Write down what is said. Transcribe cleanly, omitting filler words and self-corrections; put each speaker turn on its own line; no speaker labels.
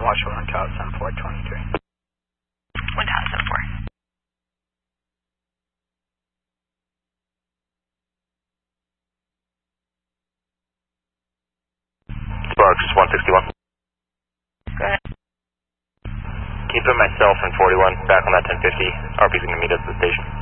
Washington 100423.
1004.
Sparks 161.
Go ahead.
Can you put myself and 41 back on that 1050? RP's going to meet us at the station.